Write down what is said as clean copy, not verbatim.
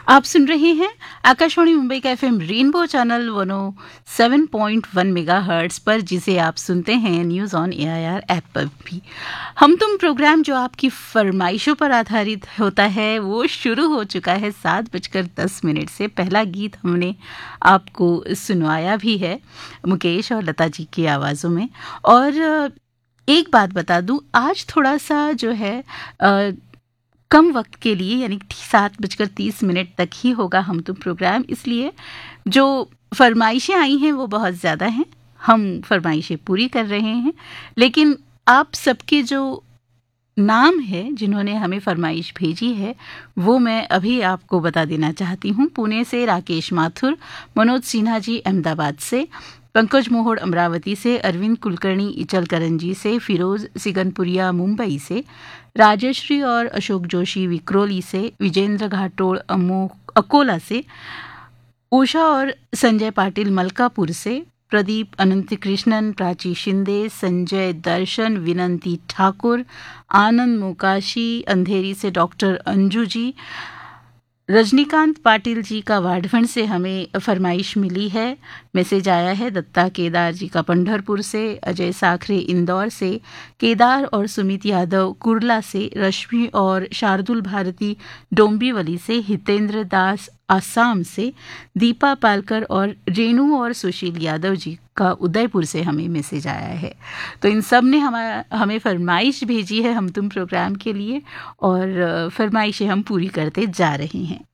आप सुन रहे हैं आकाशवाणी मुंबई का एफएम रेनबो चैनल 107.1 मेगाहर्ट्ज पर, जिसे आप सुनते हैं न्यूज़ ऑन एआईआर ऐप पर भी। हम तुम प्रोग्राम जो आपकी फरमाइशों पर आधारित होता है वो शुरू हो चुका है 7:10 से। पहला गीत हमने आपको सुनवाया भी है मुकेश और लता जी की आवाज़ों में। और एक बात बता दूं, आज थोड़ा सा जो है कम वक्त के लिए, यानी 7:30 तक ही होगा हम तुम प्रोग्राम, इसलिए जो फरमाइशें आई हैं वो बहुत ज़्यादा हैं। हम फरमाइशें पूरी कर रहे हैं, लेकिन आप सबके जो नाम है जिन्होंने हमें फरमाइश भेजी है वो मैं अभी आपको बता देना चाहती हूँ। पुणे से राकेश माथुर, मनोज सिन्हा जी अहमदाबाद से, पंकज मोहोड़ अमरावती से, अरविंद कुलकर्णी इचल करंजी से, फिरोज सिगनपुरिया मुंबई से, राजश्री और अशोक जोशी विक्रोली से, विजेंद्र घाटोड़ अकोला से, उषा और संजय पाटिल मलकापुर से, प्रदीप अनंत कृष्णन, प्राची शिंदे, संजय दर्शन, विनंती ठाकुर, आनंद मोकाशी, अंधेरी से डॉक्टर अंजू जी, रजनीकांत पाटिल जी का वाढफण से हमें फरमाइश मिली है। मैसेज आया है दत्ता केदार जी का पंढरपुर से, अजय साखरे इंदौर से, केदार और सुमित यादव कुर्ला से, रश्मि और शार्दुल भारती डोंबिवली से, हितेंद्र दास आसाम से, दीपा पालकर और रेणु और सुशील यादव जी का उदयपुर से हमें मैसेज आया है। तो इन सब ने हमें फरमाइश भेजी है हम तुम प्रोग्राम के लिए, और फरमाइशें हम पूरी करते जा रहे हैं।